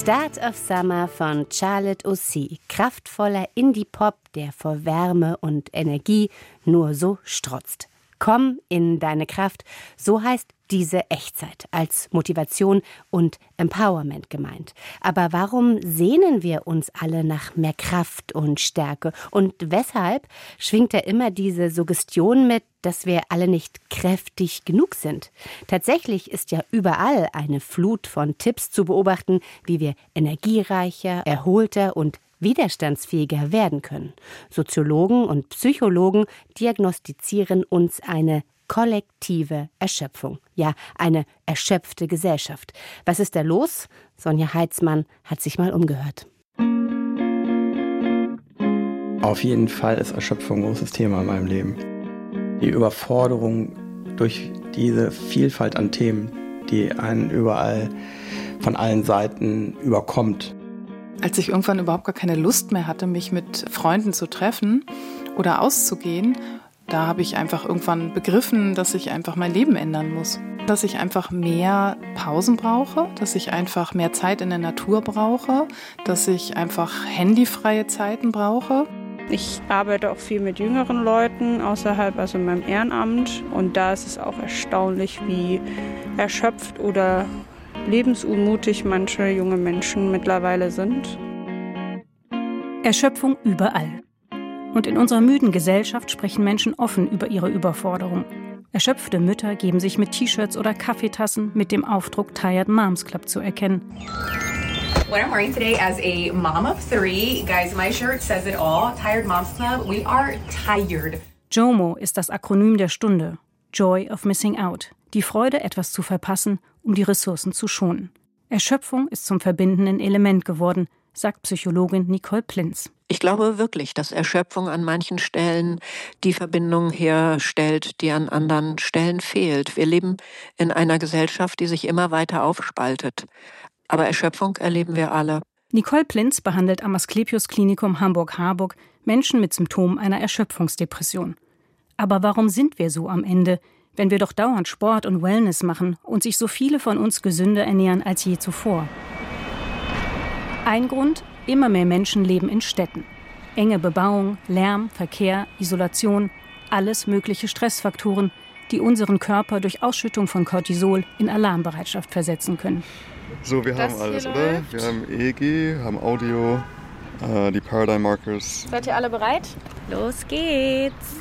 Start of Summer von Charlotte Aussi. Kraftvoller Indie-Pop, der vor Wärme und Energie nur so strotzt. Komm in deine Kraft, so heißt diese Echtzeit, als Motivation und Empowerment gemeint. Aber warum sehnen wir uns alle nach mehr Kraft und Stärke? Und weshalb schwingt da immer diese Suggestion mit, dass wir alle nicht kräftig genug sind? Tatsächlich ist ja überall eine Flut von Tipps zu beobachten, wie wir energiereicher, erholter und widerstandsfähiger werden können. Soziologen und Psychologen diagnostizieren uns eine kollektive Erschöpfung. Ja, eine erschöpfte Gesellschaft. Was ist da los? Sonja Heitzmann hat sich mal umgehört. Auf jeden Fall ist Erschöpfung ein großes Thema in meinem Leben. Die Überforderung durch diese Vielfalt an Themen, die einen überall von allen Seiten überkommt. Als ich irgendwann überhaupt gar keine Lust mehr hatte, mich mit Freunden zu treffen oder auszugehen, da habe ich einfach irgendwann begriffen, dass ich einfach mein Leben ändern muss. Dass ich einfach mehr Pausen brauche, dass ich einfach mehr Zeit in der Natur brauche, dass ich einfach handyfreie Zeiten brauche. Ich arbeite auch viel mit jüngeren Leuten außerhalb, also in meinem Ehrenamt. Und da ist es auch erstaunlich, wie erschöpft oder lebensunmutig manche junge Menschen mittlerweile sind. Erschöpfung überall. Und in unserer müden Gesellschaft sprechen Menschen offen über ihre Überforderung. Erschöpfte Mütter geben sich mit T-Shirts oder Kaffeetassen mit dem Aufdruck Tired Moms Club zu erkennen. What I'm wearing today as a mom of 3, guys, my shirt says it all. Tired Moms Club, we are tired. JOMO ist das Akronym der Stunde. Joy of Missing Out. Die Freude, etwas zu verpassen, um die Ressourcen zu schonen. Erschöpfung ist zum verbindenden Element geworden, sagt Psychologin Nicole Plinz. Ich glaube wirklich, dass Erschöpfung an manchen Stellen die Verbindung herstellt, die an anderen Stellen fehlt. Wir leben in einer Gesellschaft, die sich immer weiter aufspaltet. Aber Erschöpfung erleben wir alle. Nicole Plinz behandelt am Asklepios-Klinikum Hamburg-Harburg Menschen mit Symptomen einer Erschöpfungsdepression. Aber warum sind wir so am Ende, wenn wir doch dauernd Sport und Wellness machen und sich so viele von uns gesünder ernähren als je zuvor? Ein Grund: immer mehr Menschen leben in Städten. Enge Bebauung, Lärm, Verkehr, Isolation, alles mögliche Stressfaktoren, die unseren Körper durch Ausschüttung von Cortisol in Alarmbereitschaft versetzen können. So, wir haben alles, oder? Wir haben EEG, haben Audio, die Paradigm Markers. Seid ihr alle bereit? Los geht's!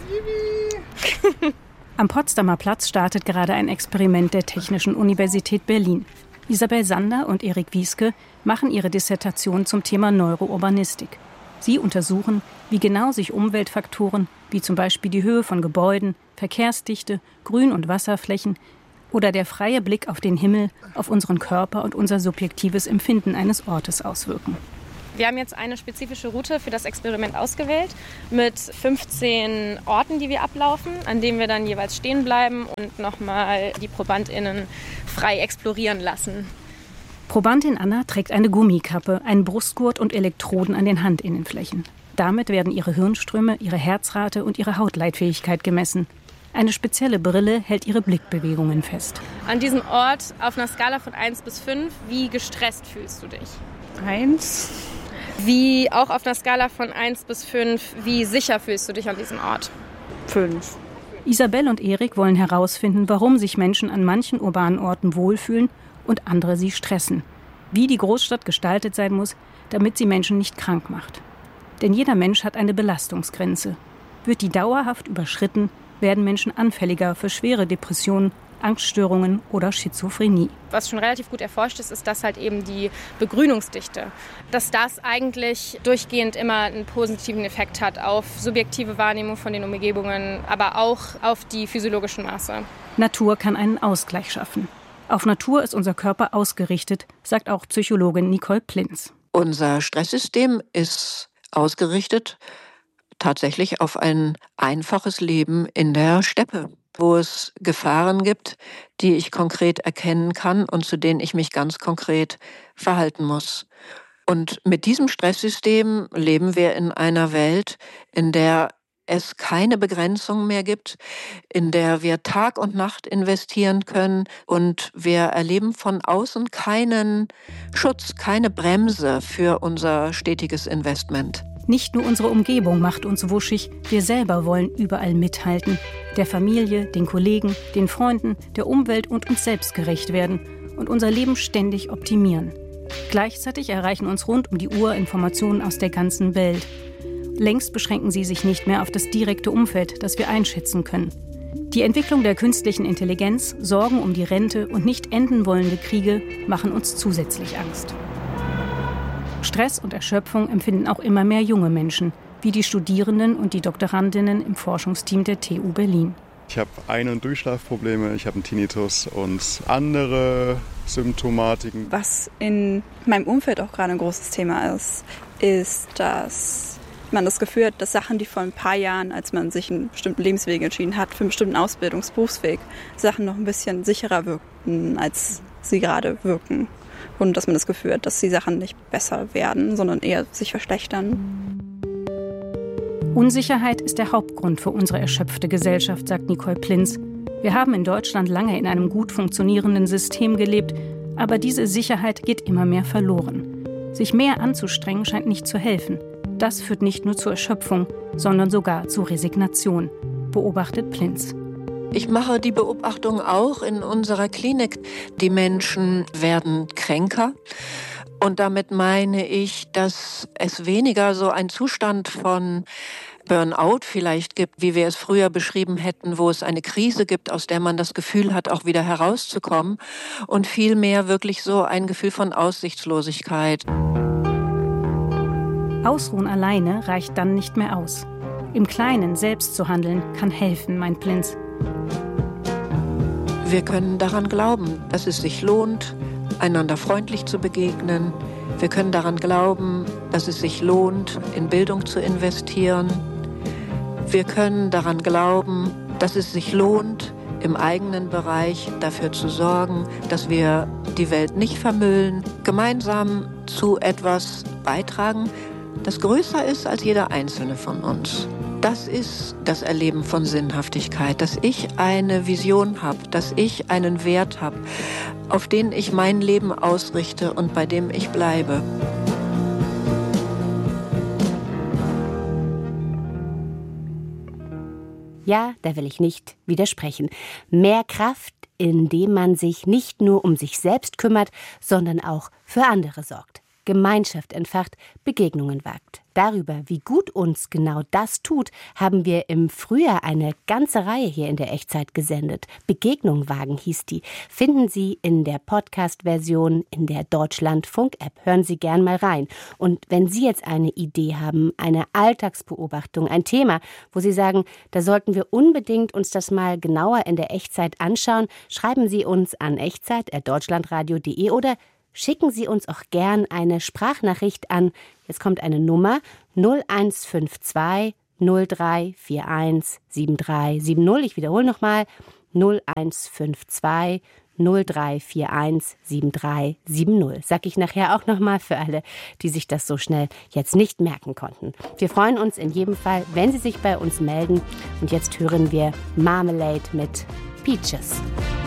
Am Potsdamer Platz startet gerade ein Experiment der Technischen Universität Berlin. Isabel Sander und Erik Wieske machen ihre Dissertation zum Thema Neurourbanistik. Sie untersuchen, wie genau sich Umweltfaktoren, wie zum Beispiel die Höhe von Gebäuden, Verkehrsdichte, Grün- und Wasserflächen oder der freie Blick auf den Himmel, auf unseren Körper und unser subjektives Empfinden eines Ortes auswirken. Wir haben jetzt eine spezifische Route für das Experiment ausgewählt mit 15 Orten, die wir ablaufen, an denen wir dann jeweils stehen bleiben und nochmal die ProbandInnen frei explorieren lassen. Probandin Anna trägt eine Gummikappe, einen Brustgurt und Elektroden an den Handinnenflächen. Damit werden ihre Hirnströme, ihre Herzrate und ihre Hautleitfähigkeit gemessen. Eine spezielle Brille hält ihre Blickbewegungen fest. An diesem Ort auf einer Skala von 1 bis 5, wie gestresst fühlst du dich? 1. Wie auch auf einer Skala von 1 bis 5, wie sicher fühlst du dich an diesem Ort? 5. Isabel und Erik wollen herausfinden, warum sich Menschen an manchen urbanen Orten wohlfühlen und andere sie stressen. Wie die Großstadt gestaltet sein muss, damit sie Menschen nicht krank macht. Denn jeder Mensch hat eine Belastungsgrenze. Wird die dauerhaft überschritten, werden Menschen anfälliger für schwere Depressionen, Angststörungen oder Schizophrenie. Was schon relativ gut erforscht ist, ist das halt eben die Begrünungsdichte. Dass das eigentlich durchgehend immer einen positiven Effekt hat auf subjektive Wahrnehmung von den Umgebungen, aber auch auf die physiologischen Maße. Natur kann einen Ausgleich schaffen. Auf Natur ist unser Körper ausgerichtet, sagt auch Psychologin Nicole Plinz. Unser Stresssystem ist ausgerichtet tatsächlich auf ein einfaches Leben in der Steppe, wo es Gefahren gibt, die ich konkret erkennen kann und zu denen ich mich ganz konkret verhalten muss. Und mit diesem Stresssystem leben wir in einer Welt, in der es keine Begrenzung mehr gibt, in der wir Tag und Nacht investieren können und wir erleben von außen keinen Schutz, keine Bremse für unser stetiges Investment. Nicht nur unsere Umgebung macht uns wuschig, wir selber wollen überall mithalten, der Familie, den Kollegen, den Freunden, der Umwelt und uns selbst gerecht werden und unser Leben ständig optimieren. Gleichzeitig erreichen uns rund um die Uhr Informationen aus der ganzen Welt. Längst beschränken sie sich nicht mehr auf das direkte Umfeld, das wir einschätzen können. Die Entwicklung der künstlichen Intelligenz, Sorgen um die Rente und nicht enden wollende Kriege machen uns zusätzlich Angst. Stress und Erschöpfung empfinden auch immer mehr junge Menschen, wie die Studierenden und die Doktorandinnen im Forschungsteam der TU Berlin. Ich habe Ein- und Durchschlafprobleme, ich habe einen Tinnitus und andere Symptomatiken. Was in meinem Umfeld auch gerade ein großes Thema ist, dass man das Gefühl hat, dass Sachen, die vor ein paar Jahren, als man sich einen bestimmten Lebensweg entschieden hat, für einen bestimmten Berufsweg, Sachen noch ein bisschen sicherer wirkten, als sie gerade wirken. Und dass man das Gefühl hat, dass die Sachen nicht besser werden, sondern eher sich verschlechtern. Unsicherheit ist der Hauptgrund für unsere erschöpfte Gesellschaft, sagt Nicole Plinz. Wir haben in Deutschland lange in einem gut funktionierenden System gelebt, aber diese Sicherheit geht immer mehr verloren. Sich mehr anzustrengen scheint nicht zu helfen. Das führt nicht nur zur Erschöpfung, sondern sogar zu Resignation, beobachtet Plinz. Ich mache die Beobachtung auch in unserer Klinik. Die Menschen werden kränker. Und damit meine ich, dass es weniger so ein Zustand von Burnout vielleicht gibt, wie wir es früher beschrieben hätten, wo es eine Krise gibt, aus der man das Gefühl hat, auch wieder herauszukommen. Und vielmehr wirklich so ein Gefühl von Aussichtslosigkeit. Ausruhen alleine reicht dann nicht mehr aus. Im Kleinen selbst zu handeln, kann helfen, meint Plinz. Wir können daran glauben, dass es sich lohnt, einander freundlich zu begegnen. Wir können daran glauben, dass es sich lohnt, in Bildung zu investieren. Wir können daran glauben, dass es sich lohnt, im eigenen Bereich dafür zu sorgen, dass wir die Welt nicht vermüllen, gemeinsam zu etwas beitragen, das größer ist als jeder einzelne von uns. Das ist das Erleben von Sinnhaftigkeit, dass ich eine Vision habe, dass ich einen Wert habe, auf den ich mein Leben ausrichte und bei dem ich bleibe. Ja, da will ich nicht widersprechen. Mehr Kraft, indem man sich nicht nur um sich selbst kümmert, sondern auch für andere sorgt. Gemeinschaft entfacht, Begegnungen wagt. Darüber, wie gut uns genau das tut, haben wir im Frühjahr eine ganze Reihe hier in der Echtzeit gesendet. Begegnung wagen hieß die. Finden Sie in der Podcast-Version in der Deutschlandfunk-App. Hören Sie gern mal rein. Und wenn Sie jetzt eine Idee haben, eine Alltagsbeobachtung, ein Thema, wo Sie sagen, da sollten wir unbedingt uns das mal genauer in der Echtzeit anschauen, schreiben Sie uns an echtzeit@deutschlandradio.de oder schicken Sie uns auch gern eine Sprachnachricht an. Jetzt kommt eine Nummer 0152 0341 7370. Ich wiederhole nochmal 0152 0341 7370. Sag ich nachher auch nochmal für alle, die sich das so schnell jetzt nicht merken konnten. Wir freuen uns in jedem Fall, wenn Sie sich bei uns melden. Und jetzt hören wir Marmalade mit Peaches.